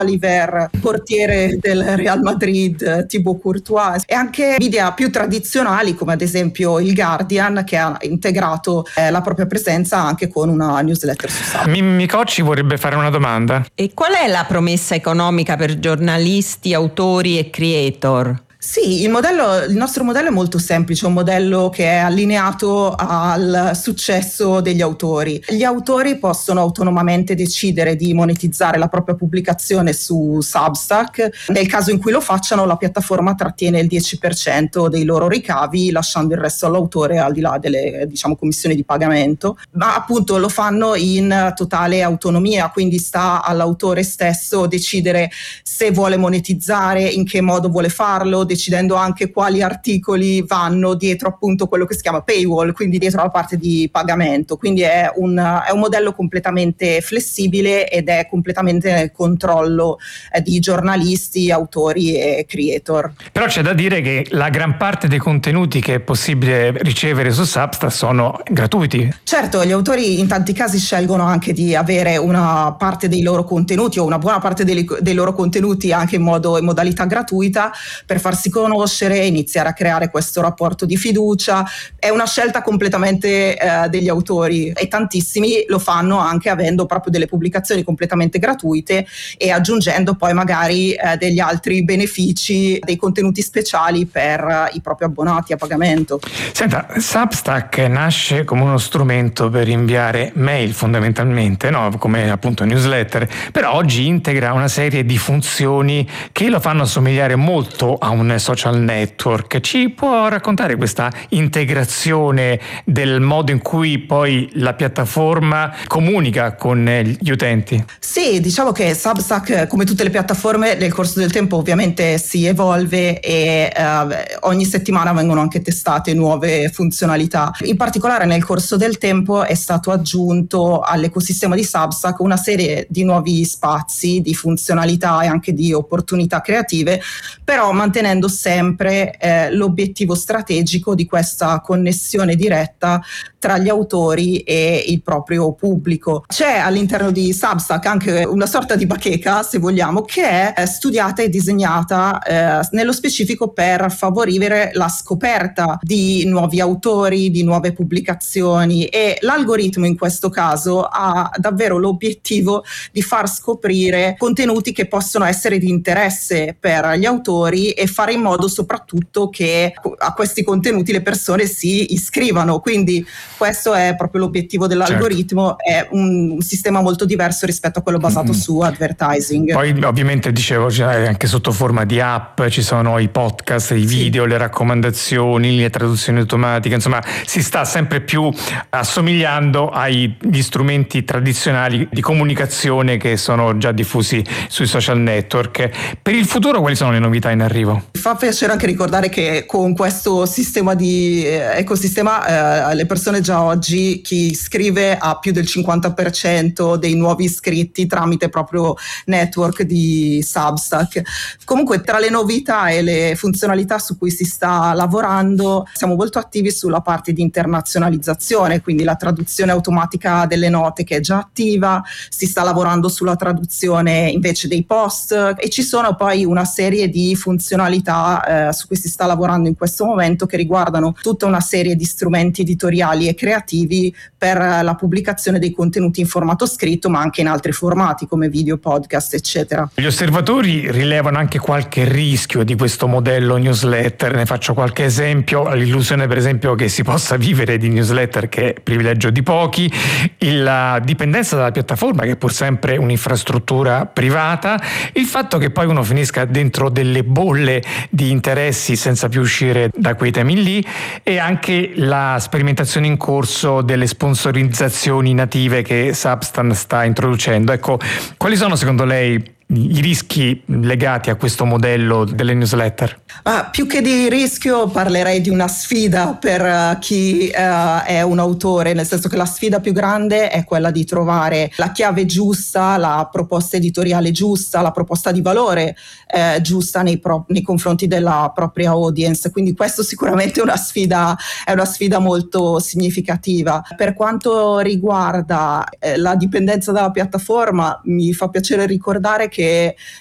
Oliver, portiere del Real Madrid, Thibaut Courtois, e anche media più tradizionali come ad esempio il Guardian, che ha integrato la propria presenza anche con una newsletter su Substack. Mimmi Cocci vorrebbe fare una domanda. E qual è la promessa economica per giornalisti, autori e creator? Sì, il nostro modello è molto semplice, un modello che è allineato al successo degli autori. Gli autori possono autonomamente decidere di monetizzare la propria pubblicazione su Substack. Nel caso in cui lo facciano, la piattaforma trattiene il 10% dei loro ricavi, lasciando il resto all'autore al di là delle, commissioni di pagamento. Ma appunto lo fanno in totale autonomia, quindi sta all'autore stesso decidere se vuole monetizzare, in che modo vuole farlo, decidendo anche quali articoli vanno dietro appunto quello che si chiama paywall, quindi dietro la parte di pagamento. Quindi è un modello completamente flessibile ed è completamente nel controllo di giornalisti, autori e creator. Però c'è da dire che la gran parte dei contenuti che è possibile ricevere su Substack sono gratuiti. Certo, gli autori in tanti casi scelgono anche di avere una parte dei loro contenuti o una buona parte dei loro contenuti anche in modalità gratuita per farsi conoscere, iniziare a creare questo rapporto di fiducia. È una scelta completamente degli autori, e tantissimi lo fanno anche avendo proprio delle pubblicazioni completamente gratuite e aggiungendo poi magari degli altri benefici, dei contenuti speciali per i propri abbonati a pagamento. Senta, Substack nasce come uno strumento per inviare mail fondamentalmente, no? Come appunto newsletter, però oggi integra una serie di funzioni che lo fanno assomigliare molto a un social network. Ci può raccontare questa integrazione del modo in cui poi la piattaforma comunica con gli utenti? Sì, diciamo che Substack, come tutte le piattaforme, nel corso del tempo ovviamente si evolve e ogni settimana vengono anche testate nuove funzionalità. In particolare nel corso del tempo è stato aggiunto all'ecosistema di Substack una serie di nuovi spazi di funzionalità e anche di opportunità creative, però mantenendo sempre l'obiettivo strategico di questa connessione diretta tra gli autori e il proprio pubblico. C'è all'interno di Substack anche una sorta di bacheca, se vogliamo, che è studiata e disegnata nello specifico per favorire la scoperta di nuovi autori, di nuove pubblicazioni, e l'algoritmo in questo caso ha davvero l'obiettivo di far scoprire contenuti che possono essere di interesse per gli autori e fare in modo soprattutto che a questi contenuti le persone si iscrivano. Quindi questo è proprio l'obiettivo dell'algoritmo. Certo. È un sistema molto diverso rispetto a quello basato su advertising. Poi ovviamente dicevo, cioè, anche sotto forma di app ci sono i podcast, i video, le raccomandazioni, le traduzioni automatiche, insomma si sta sempre più assomigliando agli strumenti tradizionali di comunicazione che sono già diffusi sui social network. Per il futuro quali sono le novità in arrivo? Fa piacere anche ricordare che con questo sistema di ecosistema le persone già oggi, chi scrive ha più del 50% dei nuovi iscritti tramite proprio network di Substack. Comunque tra le novità e le funzionalità su cui si sta lavorando siamo molto attivi sulla parte di internazionalizzazione, quindi la traduzione automatica delle note che è già attiva, si sta lavorando sulla traduzione invece dei post, e ci sono poi una serie di funzionalità su cui si sta lavorando in questo momento che riguardano tutta una serie di strumenti editoriali e creativi per la pubblicazione dei contenuti in formato scritto, ma anche in altri formati come video, podcast, eccetera. Gli osservatori rilevano anche qualche rischio di questo modello newsletter. Ne faccio qualche esempio: l'illusione per esempio che si possa vivere di newsletter, che è privilegio di pochi, la dipendenza dalla piattaforma, che è pur sempre un'infrastruttura privata, il fatto che poi uno finisca dentro delle bolle di interessi senza più uscire da quei temi lì, e anche la sperimentazione in corso delle sponsorizzazioni native che Substack sta introducendo. Ecco, quali sono secondo lei i rischi legati a questo modello delle newsletter? Più che di rischio parlerei di una sfida per chi è un autore, nel senso che la sfida più grande è quella di trovare la chiave giusta, la proposta editoriale giusta, la proposta di valore giusta nei confronti della propria audience. Quindi questo sicuramente è una sfida molto significativa. Per quanto riguarda la dipendenza dalla piattaforma, mi fa piacere ricordare che che